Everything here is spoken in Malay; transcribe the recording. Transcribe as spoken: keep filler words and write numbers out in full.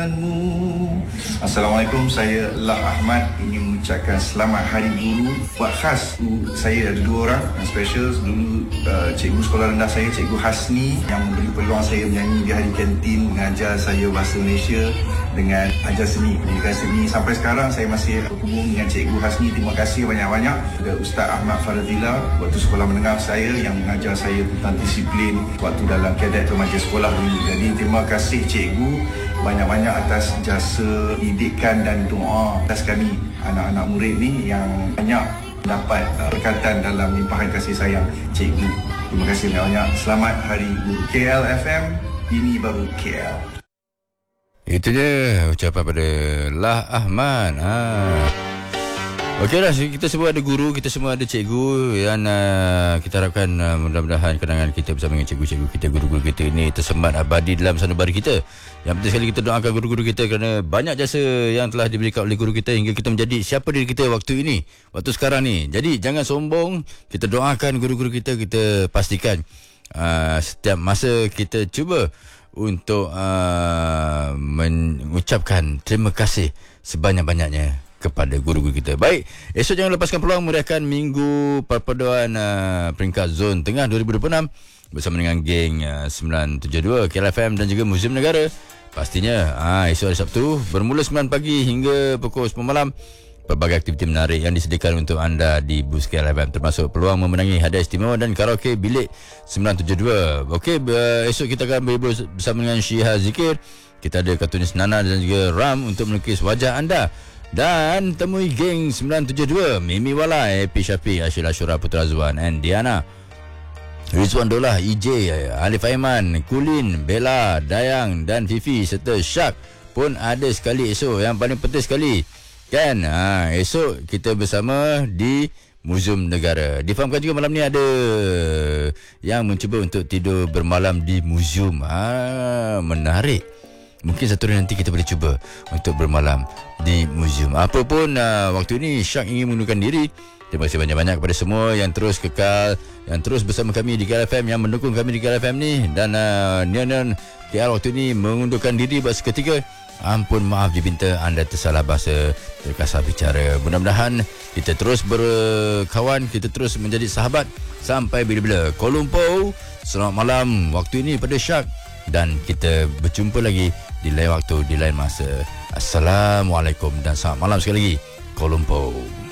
denganmu. Assalamualaikum, saya Lah Ahmad ingin mengucapkan selamat Hari Guru. Buat khas, saya ada dua orang yang special. Dulu uh, cikgu sekolah rendah saya, Cikgu Hasni, yang memberi peluang saya menyanyi di hari kantin, mengajar saya bahasa Malaysia dengan ajar seni, pendidikan seni. Sampai sekarang saya masih berhubung dengan Cikgu Hasni. Terima kasih banyak-banyak. Ada Ustaz Ahmad Faradila waktu sekolah menengah saya yang mengajar saya tentang disiplin waktu dalam kadet remaja sekolah dulu. Jadi terima kasih Cikgu banyak-banyak atas jasa didikan dan doa atas kami anak-anak murid ni yang banyak dapat uh, berkatan dalam limpahan kasih sayang Cikgu. Terima kasih banyak. Selamat Hari Guru. K L F M, ini baru K L. Itu dia ucapan pada Lah Ahmad. Ha. Okeylah, kita semua ada guru, kita semua ada cikgu, dan uh, kita harapkan uh, mudah-mudahan kenangan kita bersama dengan cikgu-cikgu kita, guru-guru kita ini tersemat abadi dalam sanubari kita. Yang penting sekali kita doakan guru-guru kita kerana banyak jasa yang telah diberikan oleh guru kita hingga kita menjadi siapa diri kita waktu ini, waktu sekarang ni. Jadi jangan sombong, kita doakan guru-guru kita, kita pastikan uh, setiap masa kita cuba untuk uh, mengucapkan terima kasih sebanyak-banyaknya kepada guru-guru kita. Baik, esok jangan lepaskan peluang meriahkan Minggu Perpaduan uh, peringkat Zon Tengah dua ribu dua puluh enam bersama dengan geng uh, sembilan tujuh dua K L F M dan juga Muzium Negara. Pastinya uh, esok hari Sabtu bermula sembilan pagi hingga pukul sepuluh malam. Pelbagai aktiviti menarik yang disediakan untuk anda di bus K L F M, termasuk peluang memenangi hadiah istimewa dan karaoke bilik sembilan tujuh dua. Okey, uh, esok kita akan berhibur bersama dengan Syiha Zikir. Kita ada kartunis Nana dan juga Ram untuk melukis wajah anda. Dan temui geng sembilan tujuh dua, Mimi Wala, Epi Syafiq, Ashil Ashura, Putra Azwan and Diana, Rizwan Dolah, E J, Alif Aiman, Kulin, Bella, Dayang dan Fifi serta Syak pun ada sekali esok. Yang paling penting sekali kan, ha, esok kita bersama di Muzium Negara. Difahamkan juga malam ni ada yang mencuba untuk tidur bermalam di muzium. Ha, menarik. Mungkin satu hari nanti kita boleh cuba untuk bermalam di muzium. Apapun uh, waktu ini Syak ingin mengundurkan diri. Terima kasih banyak-banyak kepada semua yang terus kekal, yang terus bersama kami di K L F M, yang mendukung kami di K L F M ni. Dan uh, Nian K L waktu ini mengundurkan diri buat seketika. Ampun maaf dipinta anda tersalah bahasa, terkasar bicara. Mudah-mudahan kita terus berkawan, kita terus menjadi sahabat sampai bila-bila. Kuala Lumpur, selamat malam waktu ini pada Syak. Dan kita berjumpa lagi di lain waktu, di lain masa. Assalamualaikum dan selamat malam sekali lagi Kuala Lumpur.